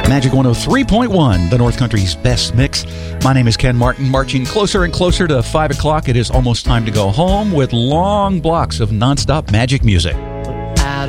Magic 103.1, the North Country's best mix. My name is Ken Martin, marching closer and closer to 5 o'clock. It is almost time to go home with long blocks of nonstop magic music.